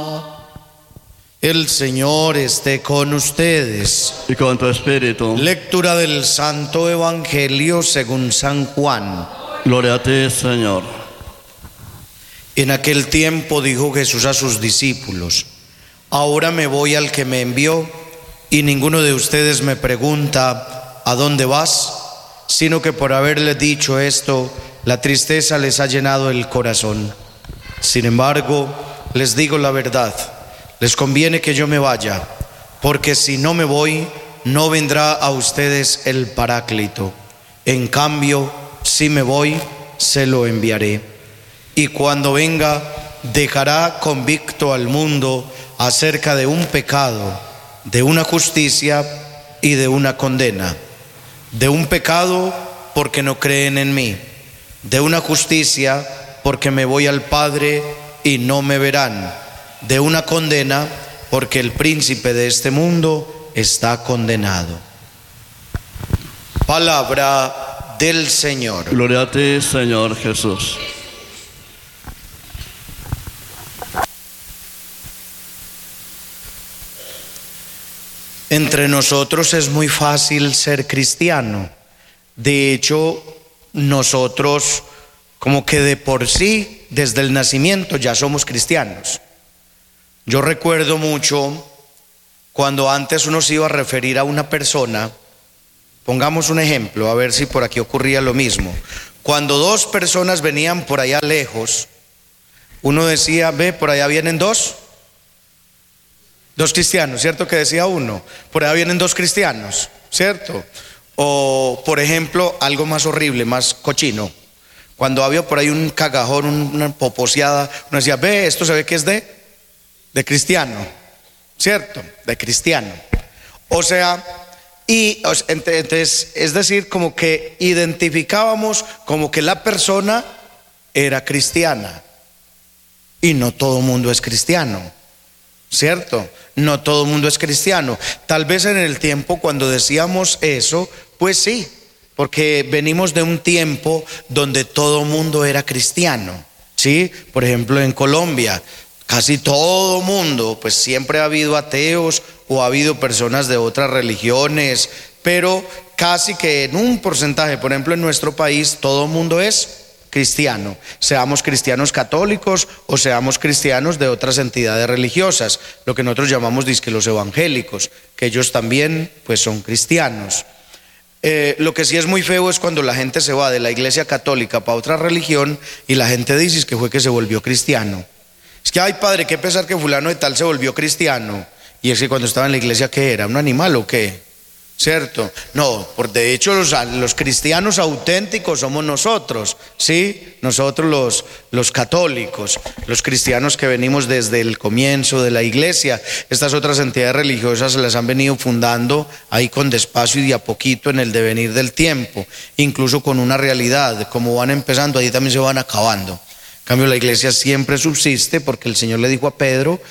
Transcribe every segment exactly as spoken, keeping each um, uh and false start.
El Señor esté con ustedes. Y con tu espíritu. Lectura del Santo Evangelio según San Juan. Gloria a ti, Señor. En aquel tiempo dijo Jesús a sus discípulos: ahora me voy al que me envió, y ninguno de ustedes me pregunta: ¿a dónde vas? Sino que por haberles dicho esto, la tristeza les ha llenado el corazón. Sin embargo, les digo la verdad: les conviene que yo me vaya, porque si no me voy, no vendrá a ustedes el Paráclito. En cambio, si me voy, se lo enviaré. Y cuando venga, dejará convicto al mundo acerca de un pecado, de una justicia y de una condena. De un pecado, porque no creen en mí. De una justicia, porque me voy al Padre y no me verán. De una condena, porque el príncipe de este mundo está condenado. Palabra del Señor. Gloria a ti, Señor Jesús. Entre nosotros es muy fácil ser cristiano. De hecho, nosotros como que de por sí, desde el nacimiento ya somos cristianos. Yo recuerdo mucho cuando antes uno se iba a referir a una persona, pongamos un ejemplo, a ver si por aquí ocurría lo mismo. Cuando dos personas venían por allá lejos, uno decía: ve, por allá vienen dos, dos cristianos, ¿cierto? Que decía uno, por allá vienen dos cristianos, ¿cierto? O, por ejemplo, algo más horrible, más cochino, cuando había por ahí un cagajón, una poposeada, uno decía: ve, esto se ve que es de... de cristiano, ¿cierto? De cristiano. O sea, y entonces, es decir, como que identificábamos como que la persona era cristiana. Y no todo mundo es cristiano, ¿cierto? No todo mundo es cristiano. Tal vez en el tiempo cuando decíamos eso, pues sí, porque venimos de un tiempo donde todo mundo era cristiano, ¿sí? Por ejemplo, en Colombia, casi todo mundo, pues siempre ha habido ateos o ha habido personas de otras religiones, pero casi que en un porcentaje, por ejemplo en nuestro país, todo mundo es cristiano, seamos cristianos católicos o seamos cristianos de otras entidades religiosas, lo que nosotros llamamos dizque los evangélicos, que ellos también pues son cristianos. Eh, lo que sí es muy feo es cuando la gente se va de la iglesia católica para otra religión y la gente dice que fue que se volvió cristiano. Es que, ay padre, qué pesar que fulano de tal se volvió cristiano. Y es que cuando estaba en la iglesia, ¿qué era? ¿Un animal o qué? ¿Cierto? No, por de hecho los, los cristianos auténticos somos nosotros, ¿sí? Nosotros los, los católicos, los cristianos que venimos desde el comienzo de la iglesia. Estas otras entidades religiosas se las han venido fundando ahí con despacio y de a poquito en el devenir del tiempo, incluso con una realidad, como van empezando, ahí también se van acabando. En cambio, la iglesia siempre subsiste porque el Señor le dijo a Pedro: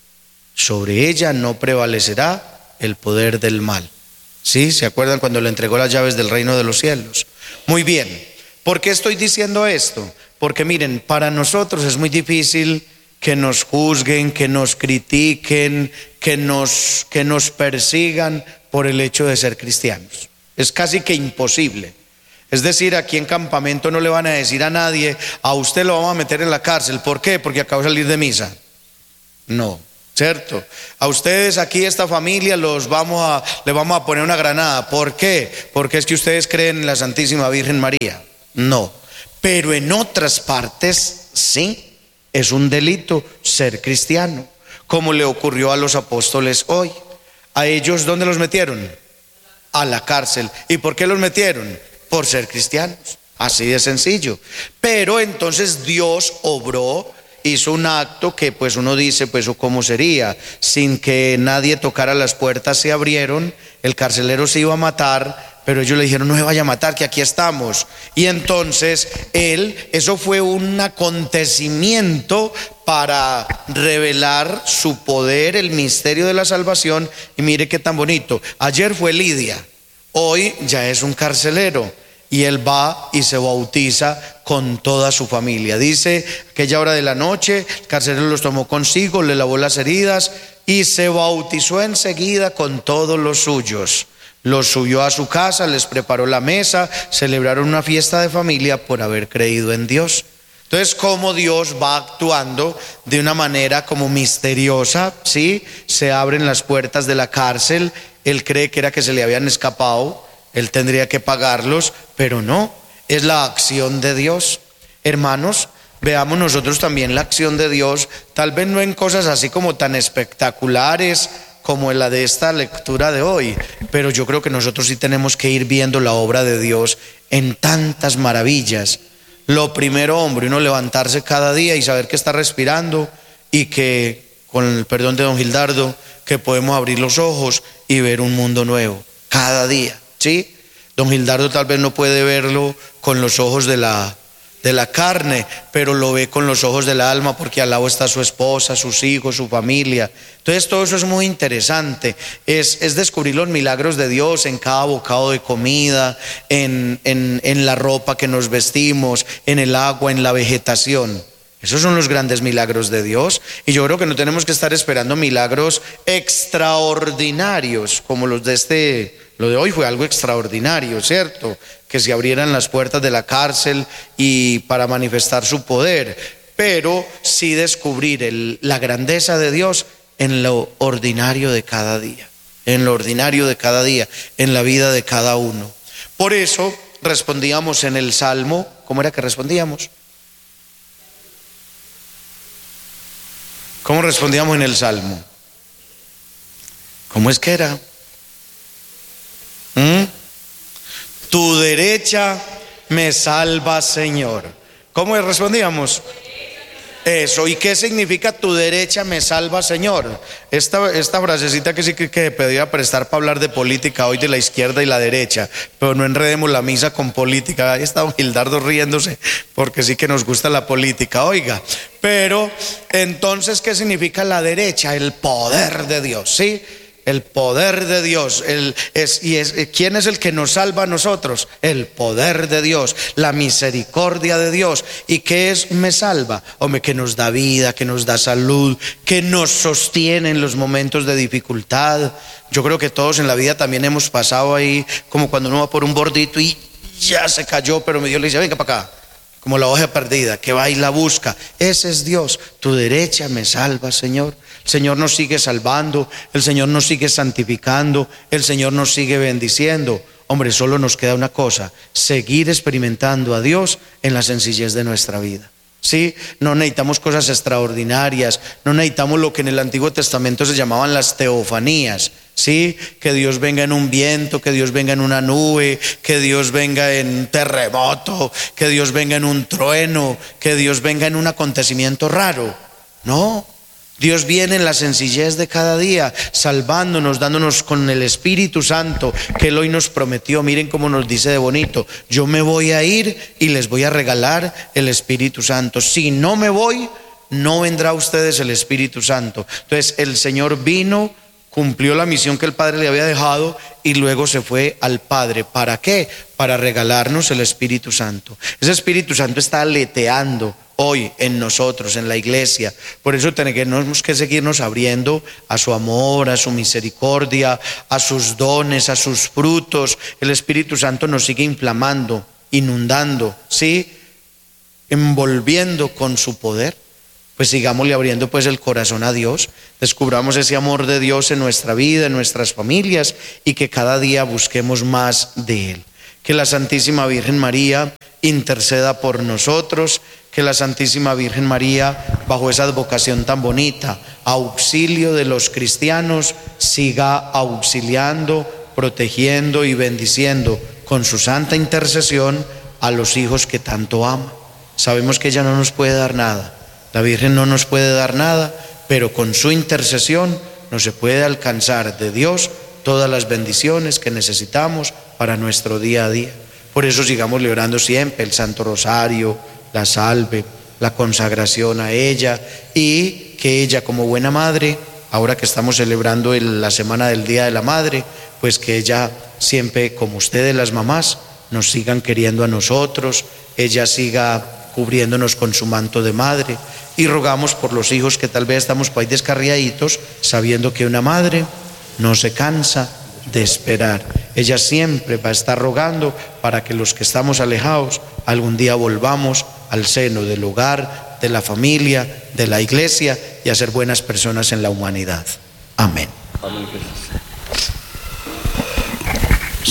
sobre ella no prevalecerá el poder del mal. ¿Sí? ¿Se acuerdan cuando le entregó las llaves del reino de los cielos? Muy bien. ¿Por qué estoy diciendo esto? Porque miren, para nosotros es muy difícil que nos juzguen, que nos critiquen, que nos, que nos persigan por el hecho de ser cristianos. Es casi que imposible. Es decir, aquí en Campamento no le van a decir a nadie: a usted lo vamos a meter en la cárcel. ¿Por qué? Porque acabo de salir de misa. No, ¿cierto? A ustedes aquí, esta familia, los vamos a, le vamos a poner una granada. ¿Por qué? Porque es que ustedes creen en la Santísima Virgen María. No, pero en otras partes sí, es un delito ser cristiano, como le ocurrió a los apóstoles hoy. ¿A ellos dónde los metieron? A la cárcel. ¿Y por qué los metieron? Por ser cristianos, así de sencillo. Pero entonces Dios obró, hizo un acto que pues uno dice, pues ¿cómo sería? Sin que nadie tocara las puertas se abrieron, el carcelero se iba a matar, pero ellos le dijeron: no se vaya a matar, que aquí estamos. Y entonces él, eso fue un acontecimiento para revelar su poder, el misterio de la salvación. Y mire qué tan bonito, ayer fue Lidia, hoy ya es un carcelero. y él va y se bautiza con toda su familia. Dice, aquella hora de la noche, el carcelero los tomó consigo, le lavó las heridas y se bautizó enseguida con todos los suyos. Los subió a su casa, les preparó la mesa, celebraron una fiesta de familia por haber creído en Dios. Entonces, cómo Dios va actuando de una manera como misteriosa, ¿sí? Se abren las puertas de la cárcel, él cree que era que se le habían escapado, él tendría que pagarlos, pero no, es la acción de Dios. Hermanos, veamos nosotros también la acción de Dios, tal vez no en cosas así como tan espectaculares como en la de esta lectura de hoy, pero yo creo que nosotros sí tenemos que ir viendo la obra de Dios en tantas maravillas. Lo primero, hombre, uno levantarse cada día y saber que está respirando y que, con el perdón de don Gildardo, que podemos abrir los ojos y ver un mundo nuevo cada día, ¿sí? Don Gildardo tal vez no puede verlo con los ojos de la, de la carne, pero lo ve con los ojos del alma, porque al lado está su esposa, sus hijos, su familia. Entonces todo eso es muy interesante, es, es descubrir los milagros de Dios en cada bocado de comida, en, en, en la ropa que nos vestimos, en el agua, en la vegetación. Esos son los grandes milagros de Dios, y yo creo que no tenemos que estar esperando milagros extraordinarios como los de este, lo de hoy fue algo extraordinario, ¿cierto? Que se abrieran las puertas de la cárcel y para manifestar su poder, pero sí descubrir el, la grandeza de Dios en lo ordinario de cada día, en lo ordinario de cada día, en la vida de cada uno. Por eso respondíamos en el Salmo, ¿cómo era que respondíamos? ¿Cómo respondíamos en el Salmo? ¿Cómo es que era? ¿Mm? Tu derecha me salva, Señor. ¿Cómo respondíamos? Eso. ¿Y qué significa tu derecha me salva, Señor? Esta, esta frasecita que sí que, que pedía prestar para hablar de política hoy, de la izquierda y la derecha, pero no enredemos la misa con política. Ahí está don Gildardo riéndose porque sí que nos gusta la política, oiga. Pero entonces, ¿qué significa la derecha? El poder de Dios, ¿sí? El poder de Dios, el, es, y es, ¿quién es el que nos salva a nosotros? El poder de Dios, la misericordia de Dios. ¿Y qué es me salva? Hombre, que nos da vida, que nos da salud, que nos sostiene en los momentos de dificultad. Yo creo que todos en la vida también hemos pasado ahí, como cuando uno va por un bordito y ya se cayó, pero Dios le dice, venga para acá. Como la hoja perdida, que va y la busca. Ese es Dios. Tu derecha me salva, Señor. El Señor nos sigue salvando, el Señor nos sigue santificando, el Señor nos sigue bendiciendo. Hombre, solo nos queda una cosa: seguir experimentando a Dios en la sencillez de nuestra vida. ¿Sí? No necesitamos cosas extraordinarias, no necesitamos lo que en el Antiguo Testamento se llamaban las teofanías. ¿Sí? Que Dios venga en un viento, que Dios venga en una nube, que Dios venga en un terremoto, que Dios venga en un trueno, que Dios venga en un acontecimiento raro. No, Dios viene en la sencillez de cada día, salvándonos, dándonos con el Espíritu Santo que Él hoy nos prometió. Miren cómo nos dice de bonito: yo me voy a ir y les voy a regalar el Espíritu Santo. Si no me voy, no vendrá a ustedes el Espíritu Santo. Entonces el Señor vino, cumplió la misión que el Padre le había dejado y luego se fue al Padre. ¿Para qué? Para regalarnos el Espíritu Santo. Ese Espíritu Santo está aleteando hoy en nosotros, en la iglesia. Por eso tenemos que seguirnos abriendo a su amor, a su misericordia, a sus dones, a sus frutos. El Espíritu Santo nos sigue inflamando, inundando, ¿sí? Envolviendo con su poder. Pues sigámosle abriendo pues el corazón a Dios, descubramos ese amor de Dios en nuestra vida, en nuestras familias, y que cada día busquemos más de Él. Que la Santísima Virgen María interceda por nosotros, que la Santísima Virgen María, bajo esa advocación tan bonita, auxilio de los cristianos, siga auxiliando, protegiendo y bendiciendo con su santa intercesión a los hijos que tanto ama. Sabemos que ella no nos puede dar nada. La Virgen no nos puede dar nada, pero con su intercesión nos se puede alcanzar de Dios todas las bendiciones que necesitamos para nuestro día a día. Por eso sigamos orando siempre el Santo Rosario, la salve, la consagración a ella, y que ella, como buena madre, ahora que estamos celebrando el, la semana del Día de la Madre, pues que ella siempre, como ustedes las mamás, nos sigan queriendo a nosotros, ella siga cubriéndonos con su manto de madre, y rogamos por los hijos que tal vez estamos por ahí descarriaditos, sabiendo que una madre no se cansa de esperar. Ella siempre va a estar rogando para que los que estamos alejados algún día volvamos al seno del hogar, de la familia, de la iglesia, y a ser buenas personas en la humanidad. Amén. Amén, Jesús.